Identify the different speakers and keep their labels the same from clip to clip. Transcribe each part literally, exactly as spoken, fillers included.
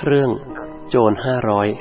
Speaker 1: เรื่องโจรห้าร้อย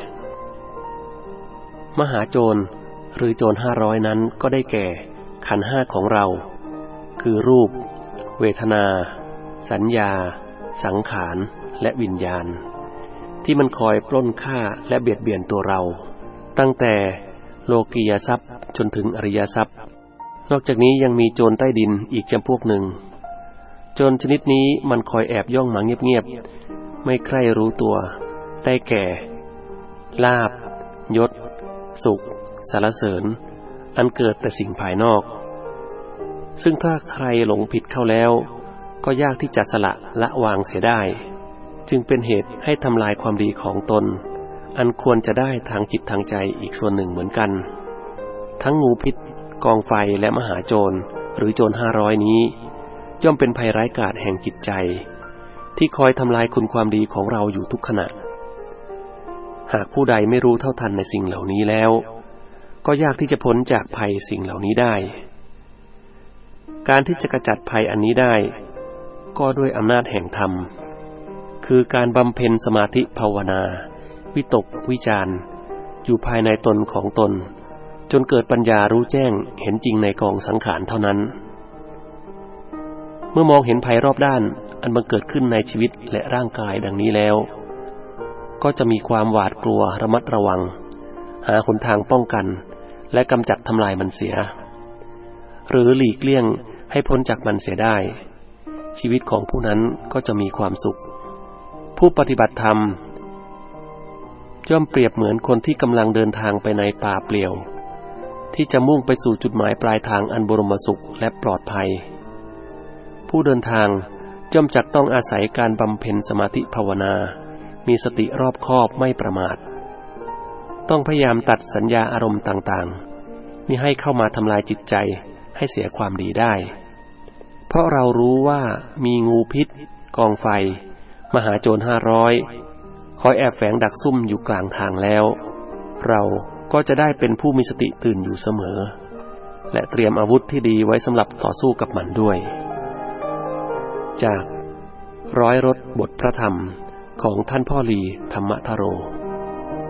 Speaker 1: มหาโจรหรือโจรห้าร้อยนั้นก็ได้แก่ขันธ์ห้าของเราคือรูปเวทนาสัญญาสังขารและวิญญาณที่มันคอยปล้นฆ่าและเบียดเบียนตัวเราตั้งแต่โลกียทรัพย์จนถึงอริยทรัพย์นอกจากนี้ยังมีโจรใต้ดินอีกจำพวกหนึ่งโจรชนิดนี้มันคอยแอบย่องมาเงียบๆไม่ใคร่รู้ตัวได้แก่ลาภยศสุขสรรเสริญอันเกิดแต่สิ่งภายนอกซึ่งถ้าใครหลงผิดเข้าแล้วก็ยากที่จะสละละวางเสียได้จึงเป็นเหตุให้ทำลายความดีของตนอันควรจะได้ทางจิตทางใจอีกส่วนหนึ่งเหมือนกันทั้งงูพิษกองไฟและมหาโจรหรือโจรห้าร้อยนี้ย่อมเป็นภัยร้ายกาจแห่งจิตใจที่คอยทำลายคุณความดีของเราอยู่ทุกขณะหากผู้ใดไม่รู้เท่าทันในสิ่งเหล่านี้แล้วก็ยากที่จะพ้นจากภัยสิ่งเหล่านี้ได้การที่จะกระจัดภัยอันนี้ได้ก็ด้วยอำนาจแห่งธรรมคือการบำเพ็ญสมาธิภาวนาวิตกวิจารณ์อยู่ภายในตนของตนจนเกิดปัญญารู้แจ้งเห็นจริงในกองสังขารเท่านั้นเมื่อมองเห็นภัยรอบด้านอันบังเกิดขึ้นในชีวิตและร่างกายดังนี้แล้วก็จะมีความหวาดกลัวระมัดระวังหาหนทางป้องกันและกำจัดทำลายมันเสียหรือหลีกเลี่ยงให้พ้นจากมันเสียได้ชีวิตของผู้นั้นก็จะมีความสุขผู้ปฏิบัติธรรมย่อมเปรียบเหมือนคนที่กำลังเดินทางไปในป่าเปลี่ยวที่จะมุ่งไปสู่จุดหมายปลายทางอันบรมสุขและปลอดภัยผู้เดินทางย่อมจักต้องอาศัยการบำเพ็ญสมาธิภาวนามีสติรอบคอบไม่ประมาทต้องพยายามตัดสัญญาอารมณ์ต่างๆมิให้เข้ามาทำลายจิตใจให้เสียความดีได้เพราะเรารู้ว่ามีงูพิษกองไฟมหาโจรห้าร้อยคอยแอบแฝงดักซุ่มอยู่กลางทางแล้วเราก็จะได้เป็นผู้มีสติตื่นอยู่เสมอและเตรียมอาวุธที่ดีไว้สำหรับต่อสู้กับมันด้วยจากร้อยรถบทพระธรรมของท่านพ่อลีธรรมทโร